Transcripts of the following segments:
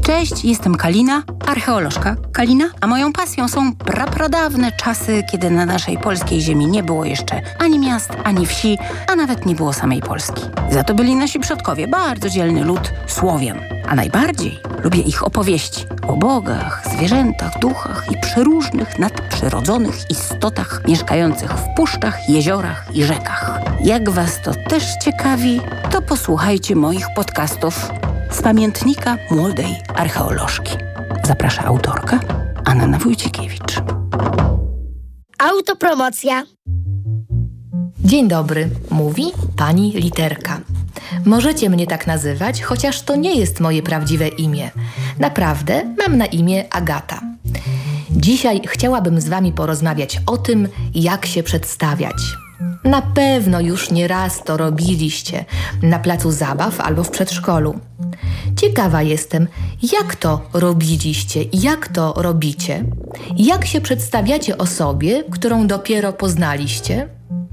Cześć, jestem Kalina, archeolożka Kalina, a moją pasją są prapradawne czasy, kiedy na naszej polskiej ziemi nie było jeszcze ani miast, ani wsi, a nawet nie było samej Polski. Za to byli nasi przodkowie, bardzo dzielny lud Słowian. A najbardziej lubię ich opowieści o bogach, zwierzętach, duchach i przeróżnych nadprzyrodzonych istotach mieszkających w puszczach, jeziorach i rzekach. Jak was to też ciekawi, to posłuchajcie moich podcastów z pamiętnika młodej archeolożki. Zaprasza autorka Anna Wójcikiewicz. Autopromocja. Dzień dobry, mówi pani Literka. Możecie mnie tak nazywać, chociaż to nie jest moje prawdziwe imię. Naprawdę mam na imię Agata. Dzisiaj chciałabym z wami porozmawiać o tym, jak się przedstawiać. Na pewno już nie raz to robiliście na placu zabaw albo w przedszkolu. Ciekawa jestem, jak to robiliście, jak to robicie? Jak się przedstawiacie osobie, którą dopiero poznaliście?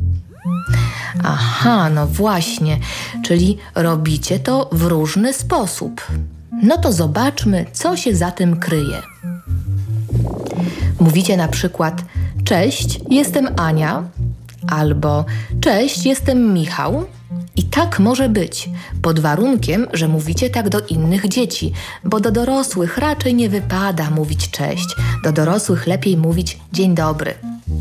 Aha, no właśnie, czyli robicie to w różny sposób. No to zobaczmy, co się za tym kryje. Mówicie na przykład: cześć, jestem Ania, albo cześć, jestem Michał. I tak może być, pod warunkiem, że mówicie tak do innych dzieci, bo do dorosłych raczej nie wypada mówić cześć. Do dorosłych lepiej mówić dzień dobry.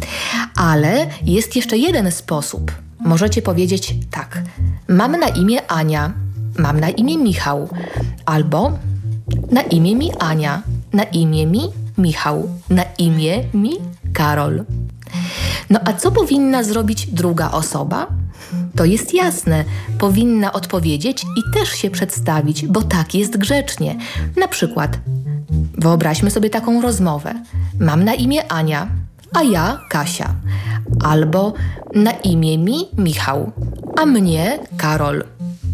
Ale jest jeszcze jeden sposób. Możecie powiedzieć tak: mam na imię Ania, mam na imię Michał, albo na imię mi Ania, na imię mi Michał, na imię mi Karol. No a co powinna zrobić druga osoba? To jest jasne, powinna odpowiedzieć i też się przedstawić, bo tak jest grzecznie. Na przykład, wyobraźmy sobie taką rozmowę. Mam na imię Ania, a ja Kasia. Albo na imię mi Michał, a mnie Karol.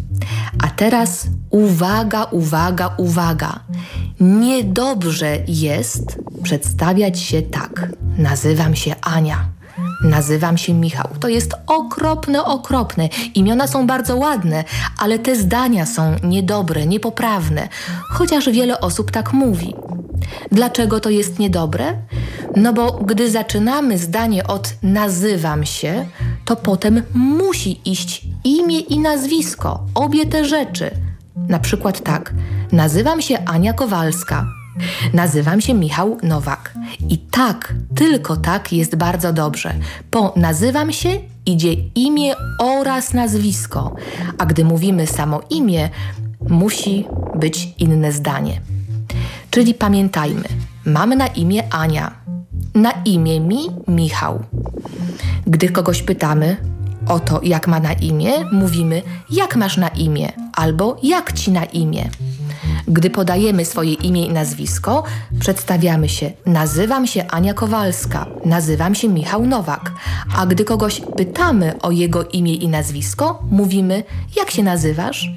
A teraz uwaga, uwaga, uwaga. Niedobrze jest przedstawiać się tak. Nazywam się Ania. Nazywam się Michał. To jest okropne, okropne. Imiona są bardzo ładne, ale te zdania są niedobre, niepoprawne. Chociaż wiele osób tak mówi. Dlaczego to jest niedobre? No bo gdy zaczynamy zdanie od nazywam się, to potem musi iść imię i nazwisko. Obie te rzeczy. Na przykład tak. Nazywam się Ania Kowalska. Nazywam się Michał Nowak. I tak, tylko tak jest bardzo dobrze. Po nazywam się idzie imię oraz nazwisko. A gdy mówimy samo imię, musi być inne zdanie. Czyli pamiętajmy, mam na imię Ania, na imię mi Michał. Gdy kogoś pytamy o to, jak ma na imię, mówimy jak masz na imię albo jak ci na imię. Gdy podajemy swoje imię i nazwisko, przedstawiamy się: nazywam się Ania Kowalska, nazywam się Michał Nowak. A gdy kogoś pytamy o jego imię i nazwisko, mówimy: jak się nazywasz?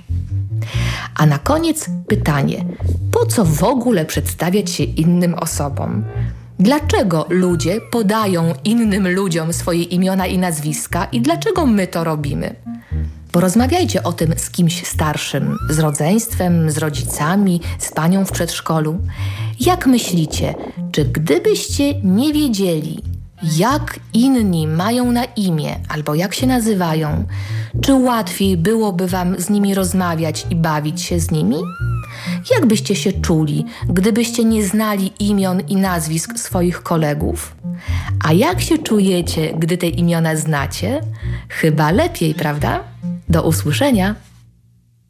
A na koniec pytanie: po co w ogóle przedstawiać się innym osobom? Dlaczego ludzie podają innym ludziom swoje imiona i nazwiska i dlaczego my to robimy? Porozmawiajcie o tym z kimś starszym, z rodzeństwem, z rodzicami, z panią w przedszkolu. Jak myślicie, czy gdybyście nie wiedzieli, jak inni mają na imię albo jak się nazywają, czy łatwiej byłoby wam z nimi rozmawiać i bawić się z nimi? Jak byście się czuli, gdybyście nie znali imion i nazwisk swoich kolegów? A jak się czujecie, gdy te imiona znacie? Chyba lepiej, prawda? Do usłyszenia!